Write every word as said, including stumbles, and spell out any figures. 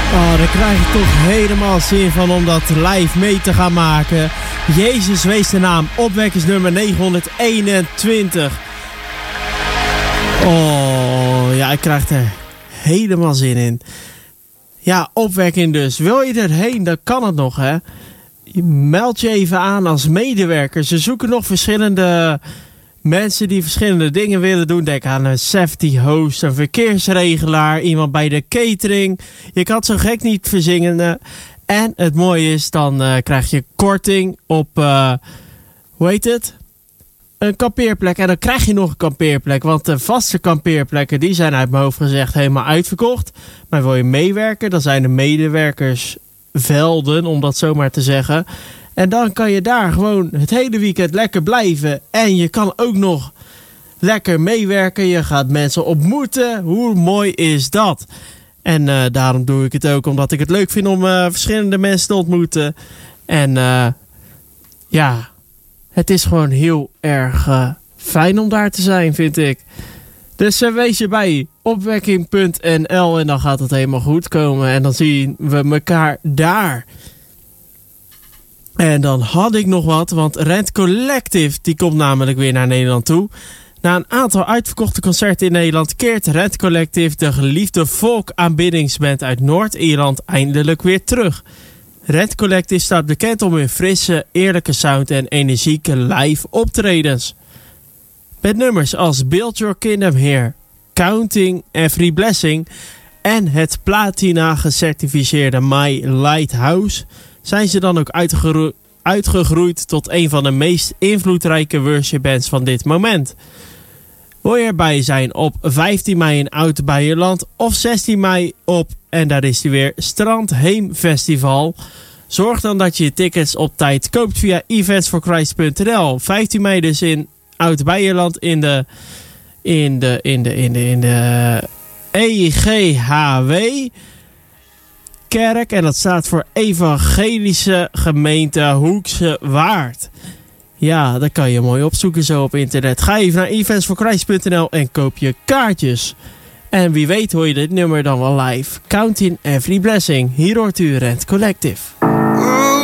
Oh, daar krijg je toch helemaal zin van om dat live mee te gaan maken. Jezus wees de naam, opwekkersnummer negenhonderdeenentwintig. Oh, ja, ik krijg er helemaal zin in. Ja, opwekking dus. Wil je erheen, dan kan het nog, hè. Je meld je even aan als medewerker. Ze zoeken nog verschillende mensen die verschillende dingen willen doen. Denk aan een safety host, een verkeersregelaar, iemand bij de catering. Je kan het zo gek niet verzingen. En het mooie is, dan uh, krijg je korting op, uh, hoe heet het? Een kampeerplek. En dan krijg je nog een kampeerplek. Want de vaste kampeerplekken, die zijn uit mijn hoofd gezegd helemaal uitverkocht. Maar wil je meewerken, dan zijn de medewerkersvelden, om dat zo maar te zeggen. En dan kan je daar gewoon het hele weekend lekker blijven. En je kan ook nog lekker meewerken. Je gaat mensen ontmoeten. Hoe mooi is dat? En uh, daarom doe ik het ook. Omdat ik het leuk vind om uh, verschillende mensen te ontmoeten. En uh, ja, het is gewoon heel erg uh, fijn om daar te zijn, vind ik. Dus uh, wees je bij opwekking punt n l en dan gaat het helemaal goed komen. En dan zien we elkaar daar. En dan had ik nog wat, want Rent Collective die komt namelijk weer naar Nederland toe. Na een aantal uitverkochte concerten in Nederland keert Rent Collective, de geliefde folk-aanbiddingsband uit Noord-Ierland, eindelijk weer terug. Rent Collective staat bekend om hun frisse, eerlijke sound en energieke live optredens. Met nummers als Build Your Kingdom Here, Counting Every Blessing en het platina gecertificeerde My Lighthouse zijn ze dan ook uitgero- uitgegroeid tot een van de meest invloedrijke worshipbands van dit moment. Wil je erbij zijn op vijftien mei in Oud-Beierland of zestien mei op, en daar is die weer, Strandheem Festival. Zorg dan dat je je tickets op tijd koopt via events for christ punt n l. vijftien mei dus in Oud-Beierland in de in de in de in de in de E G H W kerk, en dat staat voor Evangelische Gemeente Hoekse Waard. Ja, dat kan je mooi opzoeken zo op internet. Ga even naar events for christ punt n l en koop je kaartjes. En wie weet hoor je dit nummer dan wel live. Counting Every Blessing. Hier hoort u Rent Collective.